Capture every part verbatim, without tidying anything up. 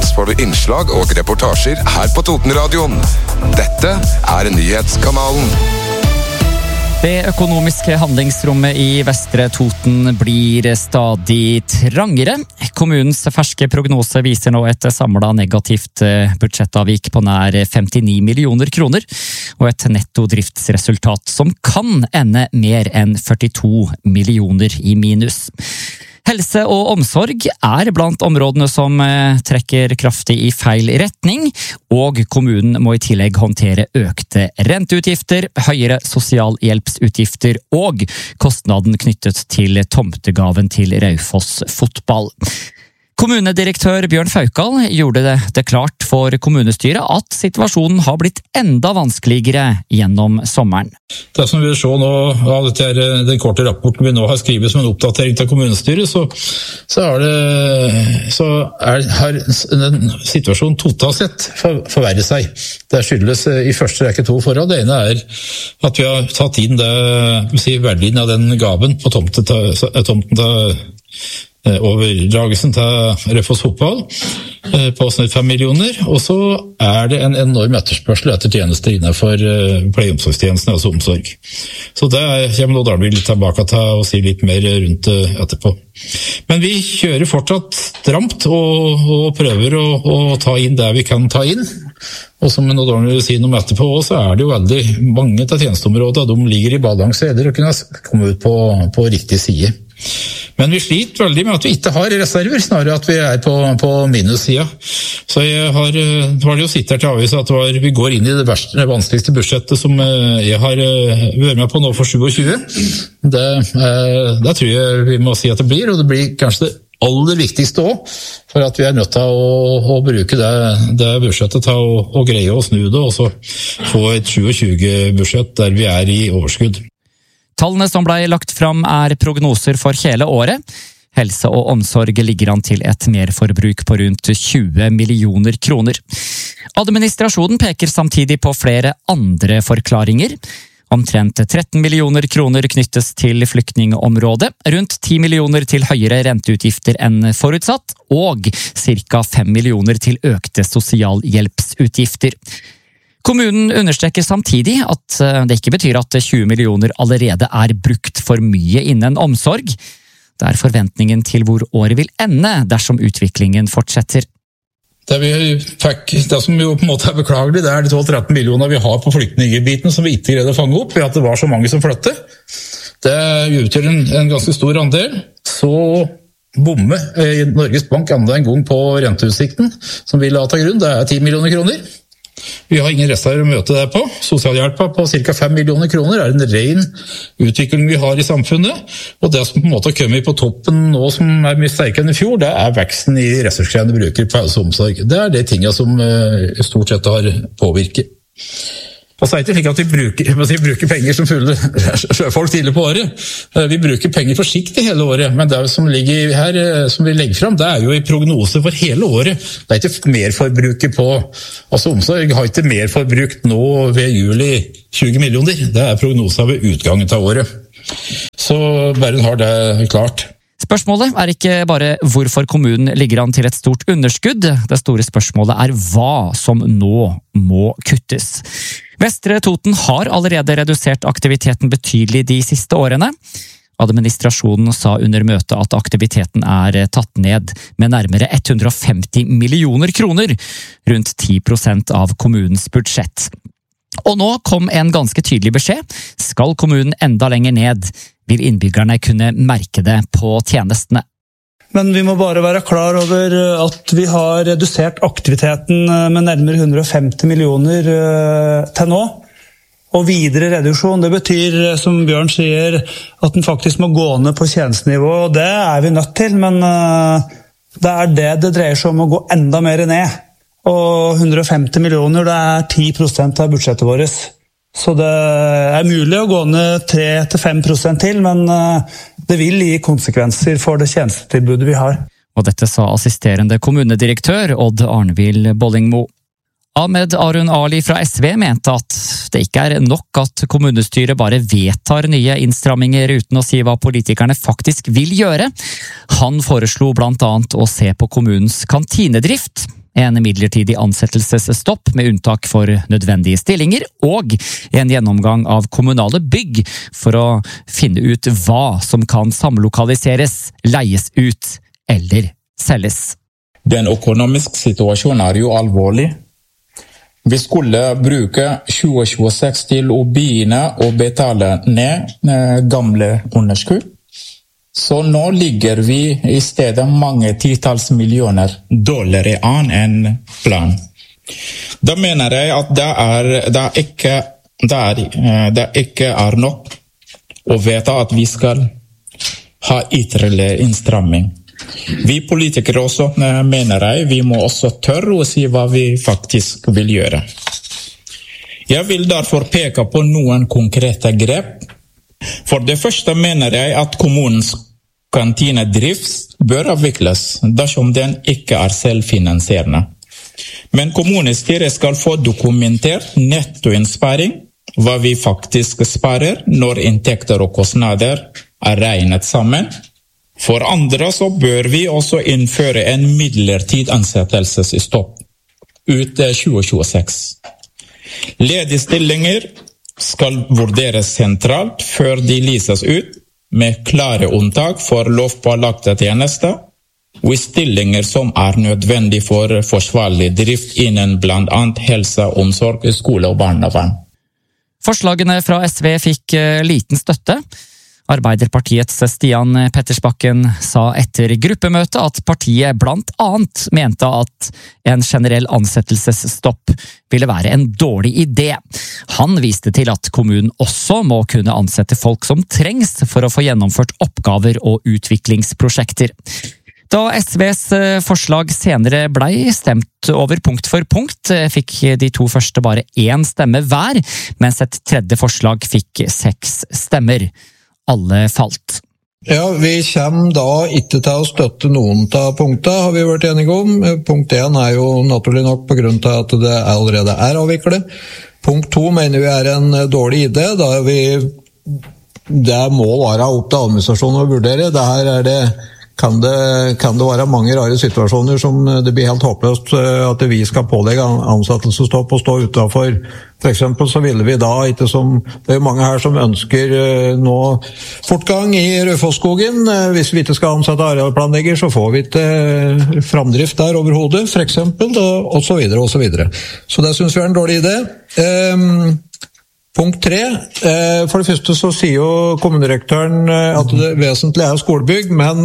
får du innslag og reportasjer her på Totenradioen. Dette er nyhetskanalen. Det økonomiske handlingsrommet i Vestre Toten blir stadig trangere. Kommunens ferske prognose viser nå et samlet negativt budsjettavvik på nær femtini millioner kroner, og et netto driftsresultat som kan ende mer enn førtito millioner i minus. Helse og omsorg er blant områdene som trekker kraftig i feil retning, og kommunen må i tillegg håndtere økte renteutgifter, høyere sosialhjelpsutgifter og kostnaden knyttet til tomtegaven til Raufoss fotball. Kommunedirektør Bjørn Faukal gjorde det, det klart for kommunestyret at situasjonen har blitt enda vanskeligere gjennom sommeren. Det som vi vil se nå av dette her, den korte rapporten vi nå har skrivet som en oppdatering til kommunestyret, så, så er det så er, har den situasjonen totalt sett for, forverret seg. Det skyldes i første rekke to forhold. Det ene er at vi har tatt inn det, si, verdien av den gaven på tomten til, tomten til overdragelsen til Raufoss fotball på snitt fem millioner, og så er det en enorm etterspørsel etter tjenester innenfor pleie- og omsorgstjenesten, altså omsorg. Så det kommer nå Darby litt tilbake til å si litt mer rundt etterpå. Men vi kjører fortsatt stramt og, og prøver å, å ta inn det vi kan ta inn. Og som Darby vil si noe etterpå, så er det jo veldig mange av tjenesteområdene, de ligger i balanse eller å kunne komme ut på, på riktig side. Men vi sliter veldig med at vi ikke har reserver, snarere at vi er på, på minussida. Så jeg har, har det jo sittet her til avvis at var, vi går inn i det, verste, det vanskeligste budsjettet som jeg har vært med på nå for tjuesyv. Det, det tror jeg vi må si at det blir, og det blir kanskje det aller viktigste også, for at vi er nødt til å, å bruke det, det budsjettet til å, å greie å snu det, og så få et tjuesyv-budsjett der vi er i overskudd. Tallene som ble lagt fram er prognoser for hele året. Helse og omsorg ligger an til et merforbruk på rundt tjue millioner kroner. Administrasjonen peker samtidig på flere andre forklaringer. Omtrent tretten millioner kroner knyttes til flyktningområdet, rundt ti millioner til høyere renteutgifter enn forutsatt, og ca fem millioner til økte sosialhjelpsutgifter. Kommunen understreker samtidig at det ikke betyr at tjue millioner allerede er brukt for mye innen omsorg. Det er forventningen til hvor året vil ende dersom utviklingen fortsetter. Det, vi fikk, det som jo på en måte er beklagelig, det er de tolv til tretten millioner vi har på flyktningbiten som vi ikke greide å fange opp ved at det var så mange som flyttet. Det utgjør en, en ganske stor andel. Så bomme i Norges Bank enda en gang på renteutsikten som vi la til grunn. Det er ti millioner kroner. Vi har ingen reserver å møte det på. Sosialhjelpa på ca fem millioner kroner er en ren utvikling vi har i samfunnet, og det som på en måte har kommet på toppen nå som er mye sterkere enn i fjor, det er veksten i ressurskrevende brukere på helse og omsorg. Det er de tingene som stort sett har påvirket. Og så er det ikke slik at vi bruker, si, bruker penger som fulle sjøfolk tidlig på året. Vi bruker penger forsiktig hele året, men det som ligger her, som vi legger frem, det er jo i prognose for hele året. Det er ikke merforbruket på, altså omsorg har ikke merforbrukt nå ved juli tjue millioner. Det er prognoser ved utgangen av året. Så bare har det klart. Spørsmålet er ikke bare hvorfor kommunen ligger an til et stort underskudd. Det store spørsmålet er hva som nå må kuttes. Vestre Toten har allerede redusert aktiviteten betydelig de siste årene. Administrasjonen sa under møtet at aktiviteten er tatt ned med nærmere hundre og femti millioner kroner, rundt ti prosent av kommunens budsjett. Og nå kom en ganske tydelig beskjed. Skal kommunen enda lenger ned, vil innbyggerne kunne merke det på tjenestene. Men vi må bare være klar over at vi har redusert aktiviteten med nærmere hundre og femti millioner til nå. Og videre reduksjon, det betyr, som Bjørn sier, at den faktisk må gå ned på tjenestenivå. Og det er vi nødt til, men det er det det dreier seg om å gå enda mer ned. Og hundre og femti millioner, det er ti prosent av budsjettet vårt. Så det er mulig å gå ned tre til fem prosent til, men det vil gi konsekvenser for det tjenestetilbudet vi har. Og dette sa assisterende kommunedirektør Odd Arnvild Bollingmo. Ahmed Arun Ali fra S V mente at det ikke er nok at kommunestyret bare vedtar nye innstramminger uten å si hva politikerne faktisk vil gjøre. Han foreslo blant annet å se på kommunens kantinedrift. en midlertidig ansettelsesstopp med unntak for nødvendige stillinger, og en gjennomgang av kommunale bygg for å finne ut hva som kan samlokaliseres, leies ut eller selges. Den økonomiske situasjonen er jo alvorlig. Vi skulle bruke tjue tjueseks til å begynne å betale ned gamle underskudd. Så nå ligger vi i stedet mange titalls millioner dollar an enn plan. Da mener jeg at det, er, det, er ikke, det, er, det ikke er nok å vite at vi skal ha ytterligere innstramming. Vi politikere også, mener jeg, vi må også tørre å si hva vi faktisk vil gjøre. Jeg vil derfor peke på noen konkrete grep. For det første mener jeg at kommunens kantinedrift bør avvikles dersom den ikke er selvfinansierende. Men kommunestyret skal få dokumentert nettoinnsparing, hva vi faktisk sparer når inntekter og kostnader er regnet sammen. For andre så bør vi også innføre en midlertidig ansettelsesstopp ut tjue tjueseks. Ledige stillinger skal vurderes sentralt før de lyses ut, med klare unntak for lovpålagte tjenester, og stillinger som er nødvendig for forsvarlig drift innen blant annet helse, omsorg, skole og barnevern. Forslagene fra S V fikk liten støtte. Arbeiderpartiets Stian Pettersbakken sa etter gruppemøtet at partiet blant annet mente at en generell ansettelsesstopp ville være en dårlig idé. Han viste til at kommunen også må kunne ansette folk som trengs for å få gjennomført oppgaver og utviklingsprosjekter. Da S Vs forslag senere blei stemt over punkt for punkt, fikk de to første bare én stemme hver, mens et tredje forslag fikk seks stemmer. Alle falt. Ja, vi kommer da ikke til å støtte noen av punktene, har vi vært enige om. Punkt én er jo naturlig nok på grunn av at det allerede er avviklet. Punkt to mener vi er en dårlig idé, da vi, det må være opp til administrasjonen å vurdere. Det her er det, kan det, kan det være mange rare situasjoner som det blir helt håpløst at vi skal pålegge ansettelsesstopp og stå utenfor. For eksempel så ville vi da ikke som, det er jo mange her som ønsker nå fortgang i Raufoss-skogen. Hvis vi ikke skal ansette arealplanlegger, så får vi ikke framdrift der overhodet, for eksempel, og så videre, og så videre. Så det synes vi er en dårlig idé. Um, Punkt tre. For det første så sier jo kommunedirektøren at det vesentlige er skolebygg, men,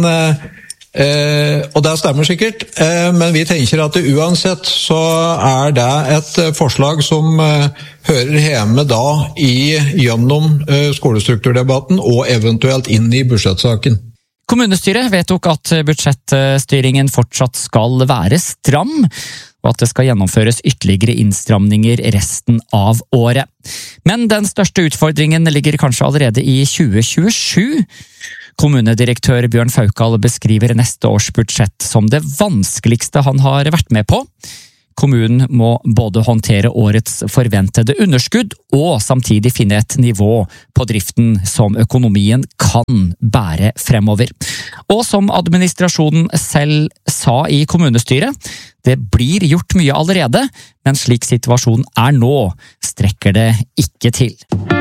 og det stemmer sikkert, men vi tenker at det uansett så er det et forslag som hører hjemme da i gjennom skolestrukturdebatten og eventuelt inn i budsjettsaken. Kommunestyret vedtok at budsjettstyringen fortsatt skal være stram, og at det skal gjennomføres ytterligere innstramninger resten av året. Men den største utfordringen ligger kanskje allerede i tjue tjuesju. Kommunedirektør Bjørn Faukal beskriver neste års budsjett som det vanskeligste han har vært med på. Kommunen må både håndtere årets forventede underskudd og samtidig finne et nivå på driften som økonomien kan bære fremover. Og som administrasjonen selv sa i kommunestyret, det blir gjort mye allerede, men slik situasjonen er nå, strekker det ikke til.